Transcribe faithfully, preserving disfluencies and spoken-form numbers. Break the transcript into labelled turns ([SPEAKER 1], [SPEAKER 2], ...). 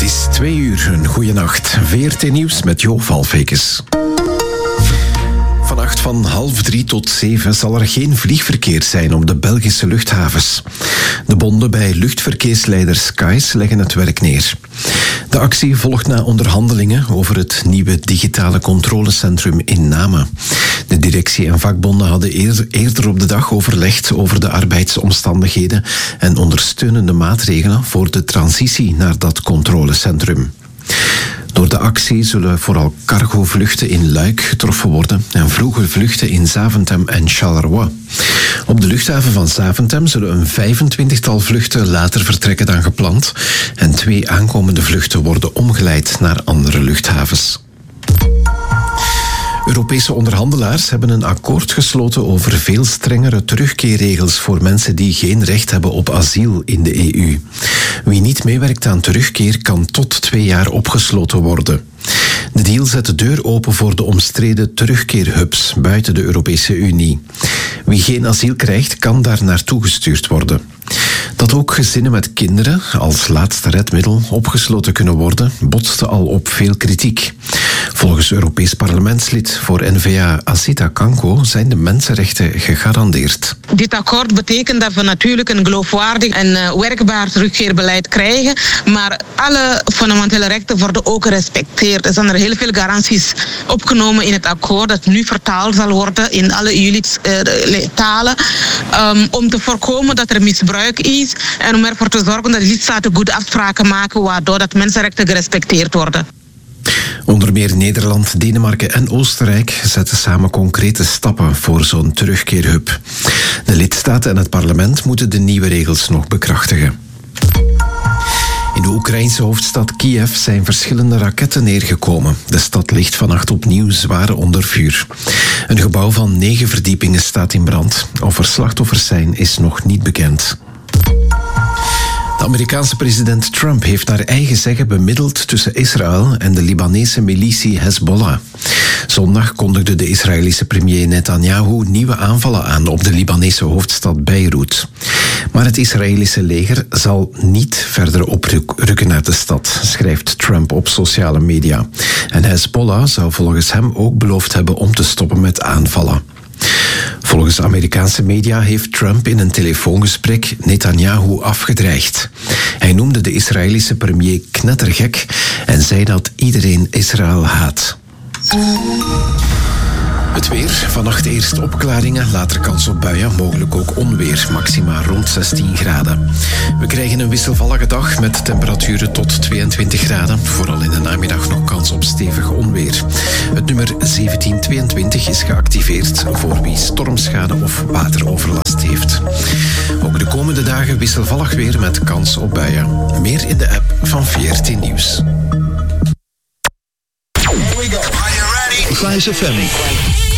[SPEAKER 1] is twee uur, een goeie nacht. V R T Nieuws met Jo Valfekes. Vannacht van half drie tot zeven zal er geen vliegverkeer zijn op de Belgische luchthavens. De bonden bij luchtverkeersleider Skies leggen het werk neer. De actie volgt na onderhandelingen over het nieuwe digitale controlecentrum in Namen. De directie en vakbonden hadden eerder op de dag overlegd over de arbeidsomstandigheden en ondersteunende maatregelen voor de transitie naar dat controlecentrum. Door de actie zullen vooral cargovluchten in Luik getroffen worden en vroege vluchten in Zaventem en Charleroi. Op de luchthaven van Zaventem zullen een vijfentwintigtal vluchten later vertrekken dan gepland en twee aankomende vluchten worden omgeleid naar andere luchthavens. Europese onderhandelaars hebben een akkoord gesloten over veel strengere terugkeerregels voor mensen die geen recht hebben op asiel in de E U. Wie niet meewerkt aan terugkeer kan tot twee jaar opgesloten worden. De deal zet de deur open voor de omstreden terugkeerhubs buiten de Europese Unie. Wie geen asiel krijgt, kan daar naartoe gestuurd worden. Dat ook gezinnen met kinderen als laatste redmiddel opgesloten kunnen worden, botste al op veel kritiek. Volgens Europees parlementslid voor N V A Asita Kanko zijn de mensenrechten gegarandeerd.
[SPEAKER 2] Dit akkoord betekent dat we natuurlijk een geloofwaardig en uh, werkbaar terugkeerbeleid krijgen, maar alle fundamentele rechten worden ook gerespecteerd. Er zijn er heel veel garanties opgenomen in het akkoord dat nu vertaald zal worden in alle E U-talen um, om te voorkomen dat er misbruik is en om ervoor te zorgen dat de lidstaten goede afspraken maken waardoor dat mensenrechten gerespecteerd worden.
[SPEAKER 1] Onder meer Nederland, Denemarken en Oostenrijk zetten samen concrete stappen voor zo'n terugkeerhub. De lidstaten en het parlement moeten de nieuwe regels nog bekrachtigen. In de Oekraïnse hoofdstad Kiev zijn verschillende raketten neergekomen. De stad ligt vannacht opnieuw zwaar onder vuur. Een gebouw van negen verdiepingen staat in brand. Of er slachtoffers zijn, is nog niet bekend. De Amerikaanse president Trump heeft naar eigen zeggen bemiddeld tussen Israël en de Libanese militie Hezbollah. Zondag kondigde de Israëlische premier Netanyahu nieuwe aanvallen aan op de Libanese hoofdstad Beirut. Maar het Israëlische leger zal niet verder oprukken naar de stad, schrijft Trump op sociale media. En Hezbollah zou volgens hem ook beloofd hebben om te stoppen met aanvallen. Volgens Amerikaanse media heeft Trump in een telefoongesprek Netanyahu afgedreigd. Hij noemde de Israëlische premier knettergek en zei dat iedereen Israël haat. Het weer. Vannacht eerst opklaringen, later kans op buien, mogelijk ook onweer. Maxima rond zestien graden. We krijgen een wisselvallige dag met temperaturen tot tweeëntwintig graden. Vooral in de namiddag nog kans op stevig onweer. Het nummer zeventien tweeëntwintig is geactiveerd voor wie stormschade of wateroverlast heeft. Ook de komende dagen wisselvallig weer met kans op buien. Meer in de app van V R T Nieuws.
[SPEAKER 3] Here we go. Are you ready? Vice F M.